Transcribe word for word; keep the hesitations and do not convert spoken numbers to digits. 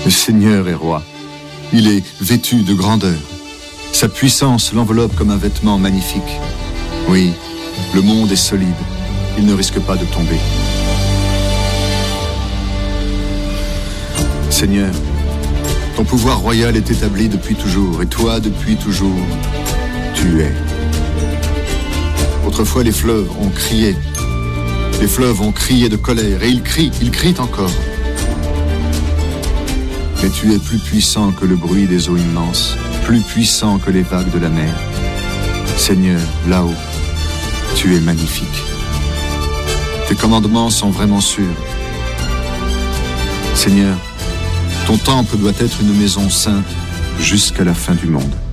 Le Seigneur est roi. Il est vêtu de grandeur. Sa puissance l'enveloppe comme un vêtement magnifique. Oui, le monde est solide. Il ne risque pas de tomber. Seigneur, ton pouvoir royal est établi depuis toujours, et toi, depuis toujours, tu es. Autrefois, les fleuves ont crié. Les fleuves ont crié de colère, et ils crient, ils crient encore. Mais tu es plus puissant que le bruit des eaux immenses, plus puissant que les vagues de la mer. Seigneur, là-haut, tu es magnifique. Tes commandements sont vraiment sûrs. Seigneur, ton temple doit être une maison sainte jusqu'à la fin du monde.